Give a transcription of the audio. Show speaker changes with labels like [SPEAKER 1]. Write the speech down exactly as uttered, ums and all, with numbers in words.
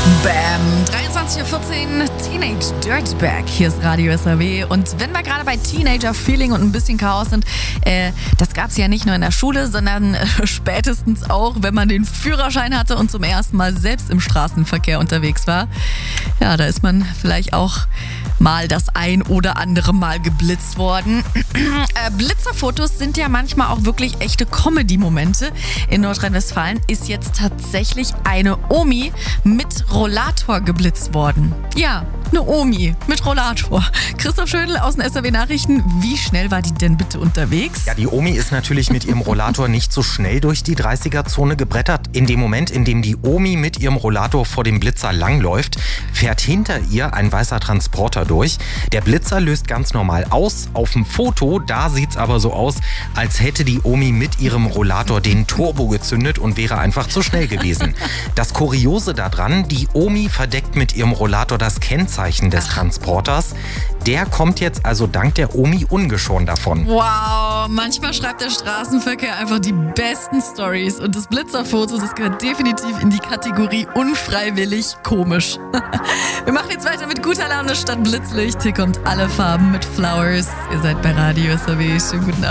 [SPEAKER 1] Bam, dreiundzwanzig Uhr vierzehn, Teenage Dirtbag, hier ist Radio S R W. Und wenn wir gerade bei Teenager-Feeling und ein bisschen Chaos sind, äh, das gab es ja nicht nur in der Schule, sondern äh, spätestens auch, wenn man den Führerschein hatte und zum ersten Mal selbst im Straßenverkehr unterwegs war. Ja, da ist man vielleicht auch mal das ein oder andere Mal geblitzt worden. äh, Blitzerfotos sind ja manchmal auch wirklich echte Comedy-Momente. In Nordrhein-Westfalen ist jetzt tatsächlich eine Omi mit Rollator geblitzt worden. Ja, eine Omi mit Rollator. Christoph Schödel aus den S R W Nachrichten. Wie schnell war die denn bitte unterwegs?
[SPEAKER 2] Ja, die Omi ist natürlich mit ihrem Rollator nicht so schnell durch die dreißiger-Zone gebrettert. In dem Moment, in dem die Omi mit ihrem Rollator vor dem Blitzer langläuft, fährt hinter ihr ein weißer Transporter durch. Der Blitzer löst ganz normal aus. Auf dem Foto, da sieht's aber so aus, als hätte die Omi mit ihrem Rollator den Turbo gezündet und wäre einfach zu schnell gewesen. Das Kuriose daran, die Omi verdeckt mit ihrem Rollator das Kennzeichen des Transporters. Der kommt jetzt also dank der Omi ungeschoren davon.
[SPEAKER 1] Wow, manchmal schreibt der Straßenverkehr einfach die besten Stories. Und das Blitzerfoto, das gehört definitiv in die Kategorie unfreiwillig komisch. Wir machen jetzt weiter mit guter Laune statt Blitzlicht. Hier kommt Alle Farben mit Flowers. Ihr seid bei Radio S R W. Schönen guten Abend.